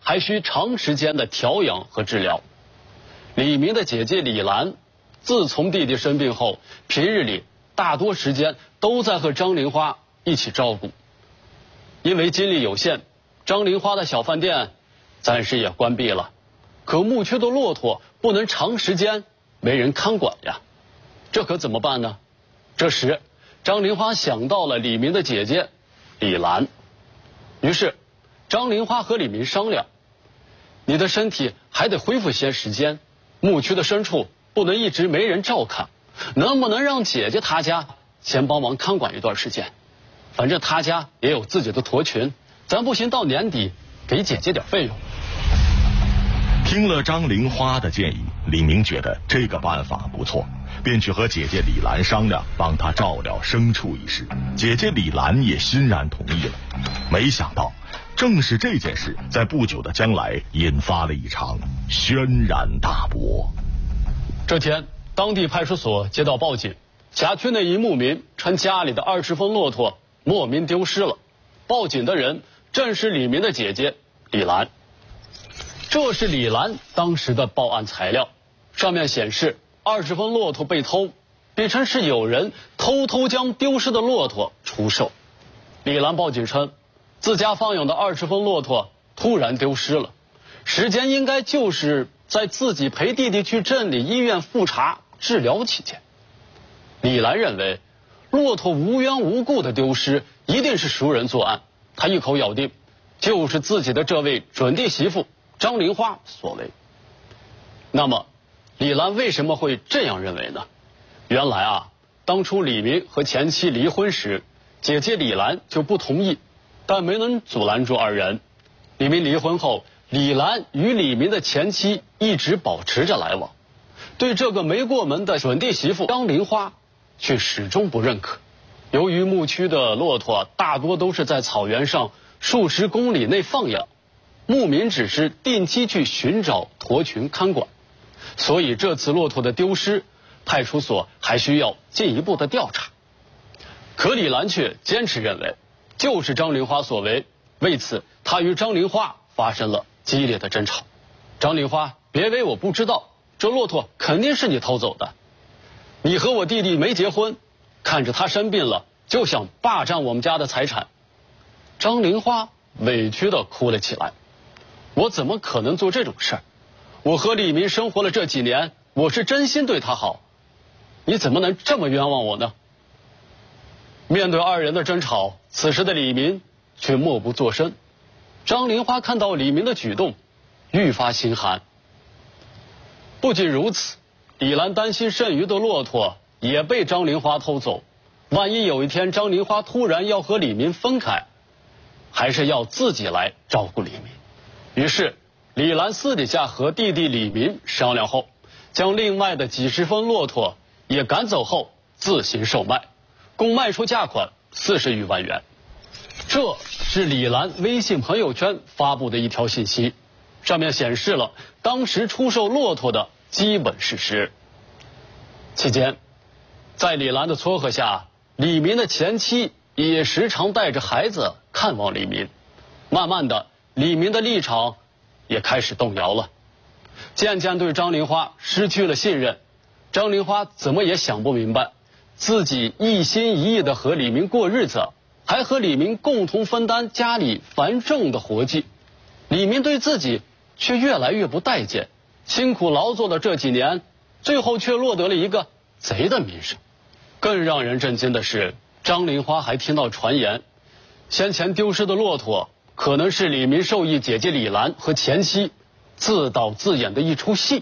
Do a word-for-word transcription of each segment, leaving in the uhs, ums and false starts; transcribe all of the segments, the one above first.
还需长时间的调养和治疗。李明的姐姐李兰，自从弟弟生病后，平日里大多时间都在和张玲花一起照顾。因为精力有限，张玲花的小饭店暂时也关闭了。可牧区的骆驼不能长时间没人看管呀，这可怎么办呢？这时，张玲花想到了李明的姐姐李兰，于是张玲花和李明商量：你的身体还得恢复些时间，牧区的牲畜不能一直没人照看，能不能让姐姐她家先帮忙看管一段时间？反正她家也有自己的驼群，咱不行到年底给姐姐点费用。 听了张玲花的建议，李明觉得这个办法不错，便去和姐姐李兰商量，帮她照料牲畜一事。姐姐李兰也欣然同意了。没想到，正是这件事，在不久的将来引发了一场轩然大波。 这天，当地派出所接到报警，辖区内一牧民称家里的二十峰骆驼莫名丢失了。报警的人正是李明的姐姐李兰。这是李兰当时的报案材料，上面显示二十峰骆驼被偷，并称是有人偷偷将丢失的骆驼出售。李兰报警称，自家放养的二十峰骆驼突然丢失了，时间应该就是在自己陪弟弟去镇里医院复查治疗期间。李兰认为，骆驼无缘无故的丢失一定是熟人作案，他一口咬定就是自己的这位准弟媳妇张玲花所为。那么，李兰为什么会这样认为呢？原来啊，当初李明和前妻离婚时，姐姐李兰就不同意，但没能阻拦住二人。李明离婚后，李兰与李明的前妻一直保持着来往，对这个没过门的准弟媳妇张玲花却始终不认可。由于牧区的骆驼大多都是在草原上数十公里内放养，牧民只是定期去寻找驼群看管，所以这次骆驼的丢失，派出所还需要进一步的调查。可李兰却坚持认为就是张玲花所为，为此他与张玲花发生了激烈的争吵。张玲花，别以为我不知道，这骆驼肯定是你偷走的。你和我弟弟没结婚，看着他生病了就想霸占我们家的财产。张玲花委屈地哭了起来。我怎么可能做这种事儿？我和李明生活了这几年，我是真心对他好，你怎么能这么冤枉我呢？面对二人的争吵，此时的李明却默不作声。张玲花看到李明的举动，愈发心寒。不仅如此，李兰担心剩余的骆驼也被张玲花偷走，万一有一天张玲花突然要和李明分开，还是要自己来照顾李明。于是李兰私底下和弟弟李明商量后，将另外的几十峰骆驼也赶走后自行售卖，共卖出价款四十余万元。这是李兰微信朋友圈发布的一条信息，上面显示了当时出售骆驼的基本事实。期间，在李兰的撮合下，李明的前妻也时常带着孩子看望李明。慢慢的，李明的立场也开始动摇了，渐渐对张玲花失去了信任。张玲花怎么也想不明白，自己一心一意的和李明过日子，还和李明共同分担家里繁重的活计，李明对自己却越来越不待见，辛苦劳作的这几年，最后却落得了一个贼的名声。更让人震惊的是，张玲花还听到传言，先前丢失的骆驼可能是李明授意姐姐李兰和前妻自导自演的一出戏。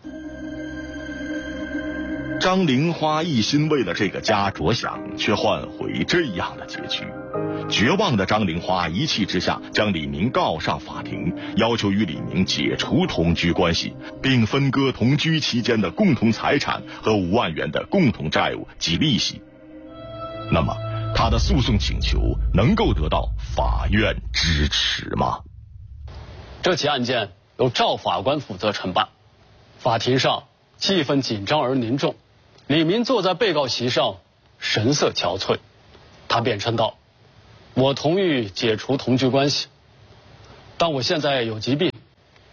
张玲花一心为了这个家着想，却换回这样的结局。绝望的张玲花一气之下将李明告上法庭，要求与李明解除同居关系，并分割同居期间的共同财产和五万元的共同债务及利息。那么他的诉讼请求能够得到法院支持吗？ 这起案件由赵法官负责承办，法庭上气氛紧张而凝重。李明坐在被告席上，神色憔悴。他辩称道：我同意解除同居关系，但我现在有疾病，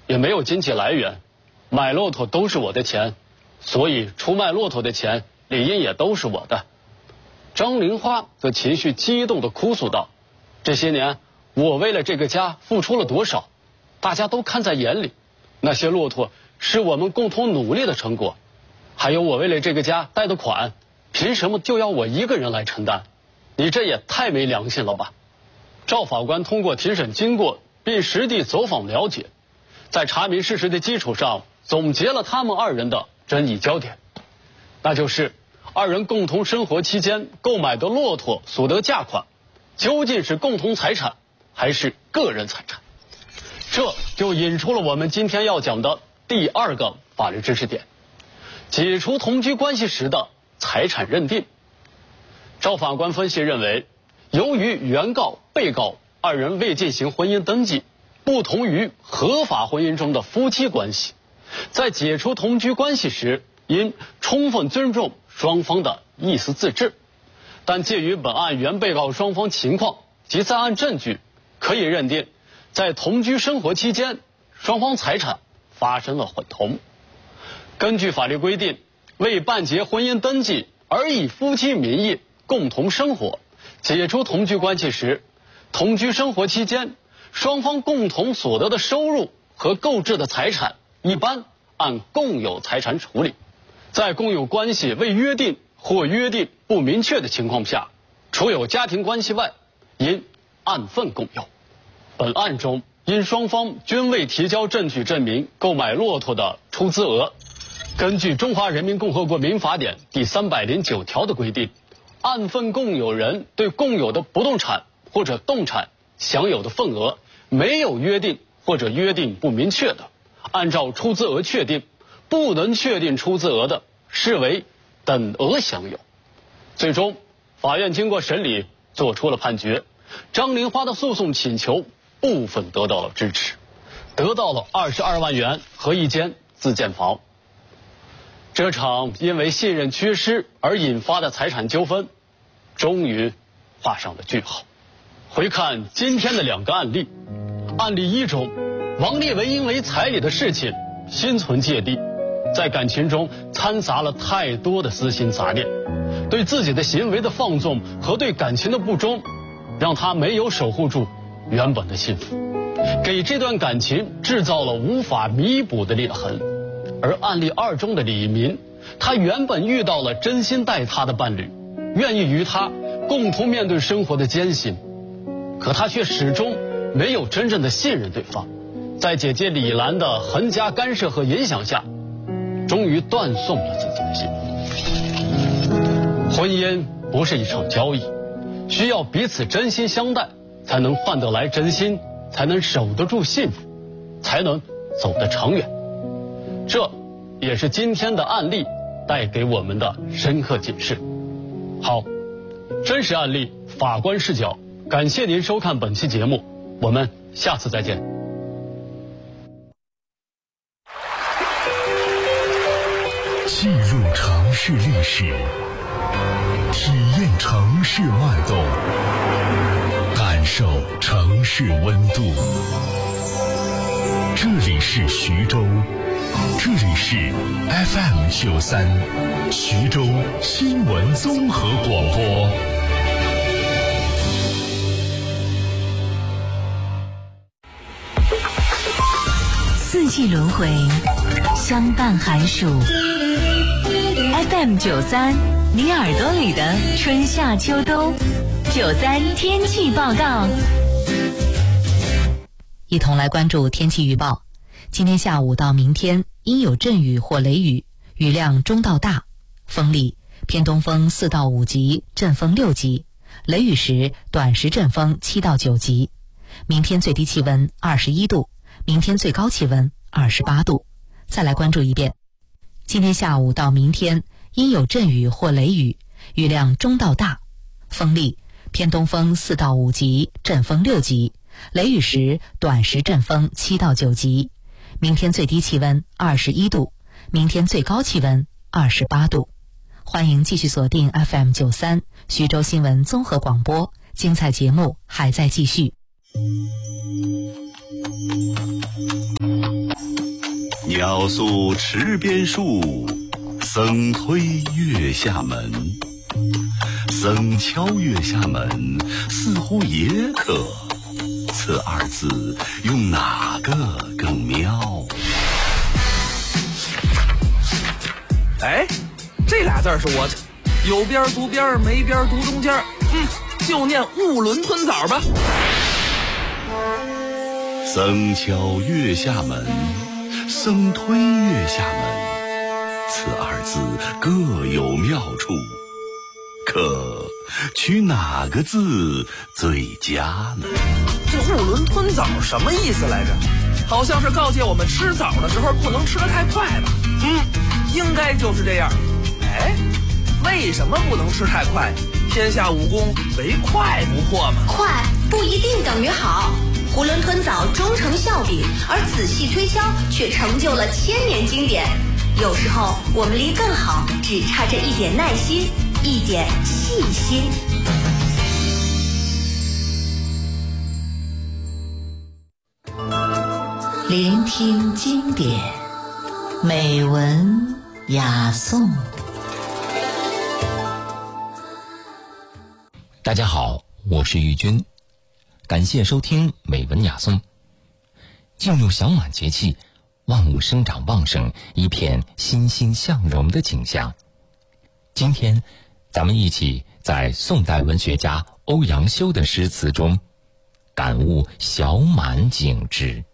也没有经济来源，买骆驼都是我的钱，所以出卖骆驼的钱理应也都是我的。张玲花则情绪激动地哭诉道：这些年我为了这个家付出了多少，大家都看在眼里，那些骆驼是我们共同努力的成果，还有我为了这个家贷的款，凭什么就要我一个人来承担？你这也太没良心了吧！赵法官通过庭审经过并实地走访了解，在查明事实的基础上，总结了他们二人的争议焦点，那就是二人共同生活期间购买的骆驼所得价款，究竟是共同财产还是个人财产？这就引出了我们今天要讲的第二个法律知识点：解除同居关系时的财产认定。赵法官分析认为，由于原告、被告二人未进行婚姻登记，不同于合法婚姻中的夫妻关系，在解除同居关系时，应充分尊重双方的意思自治。但鉴于本案原被告双方情况及在案证据，可以认定，在同居生活期间，双方财产发生了混同。根据法律规定，未办结婚姻登记而以夫妻名义共同生活，解除同居关系时，同居生活期间双方共同所得的收入和购置的财产一般按共有财产处理。在共有关系未约定或约定不明确的情况下，除有家庭关系外，应按份共有。本案中，因双方均未提交证据证明购买骆驼的出资额，根据《中华人民共和国民法典》第三百零九条的规定，按份共有人对共有的不动产或者动产享有的份额没有约定或者约定不明确的，按照出资额确定；不能确定出资额的，视为等额享有。最终，法院经过审理，作出了判决，张玲花的诉讼请求部分得到了支持，得到了二十二万元和一间自建房。这场因为信任缺失而引发的财产纠纷，终于画上了句号。回看今天的两个案例，案例一中，王立文因为彩礼的事情心存芥蒂，在感情中掺杂了太多的私心杂念，对自己的行为的放纵和对感情的不忠，让他没有守护住原本的幸福，给这段感情制造了无法弥补的裂痕。而案例二中的李明，他原本遇到了真心待他的伴侣，愿意与他共同面对生活的艰辛，可他却始终没有真正的信任对方，在姐姐李兰的横加干涉和影响下，终于断送了自己的心。婚姻不是一场交易，需要彼此真心相待，才能换得来真心，才能守得住幸福，才能走得长远。这也是今天的案例带给我们的深刻警示。好，真实案例，法官视角，感谢您收看本期节目，我们下次再见。 记录城市历史，体验城市脉动，感受城市温度。这里是徐州，这里是 F M 九三，徐州新闻综合广播。 四季轮回，相伴寒暑。F M 九三，你耳朵里的春夏秋冬。九三天气报告，一同来关注天气预报。今天下午到明天阴有阵雨或雷雨，雨量中到大，风力偏东风四到五级，阵风六级，雷雨时短时阵风七到九级。明天最低气温二十一度，明天最高气温二十八度。再来关注一遍，今天下午到明天阴有阵雨或雷雨，雨量中到大，风力偏东风四到五级，阵风六级，雷雨时短时阵风七到九级。明天最低气温二十一度，明天最高气温二十八度。欢迎继续锁定 F M 九三徐州新闻综合广播，精彩节目还在继续。 鸟宿池边树，僧推月下门。僧敲月下门，似乎也可。此二字用哪个更妙？ 哎，这俩字是我有边读边，没边读中间。嗯，就念兀伦吞枣吧。 僧敲月下门，僧推月下门，此二字各有妙处，可取哪个字最佳呢？ 这兀伦吞枣什么意思来着？好像是告诫我们吃枣的时候不能吃得太快吧？嗯，应该就是这样。哎，为什么不能吃太快？天下武功唯快不破嘛。 快不一定等于好。囫囵吞枣终成笑柄，而仔细推敲却成就了千年经典。有时候我们离更好只差这一点耐心，一点细心。 聆听经典，美文雅颂。 大家好，我是玉军，感谢收听美文雅颂。进入小满节气，万物生长旺盛，一片欣欣向荣的景象。今天咱们一起在宋代文学家欧阳修的诗词中感悟小满景致。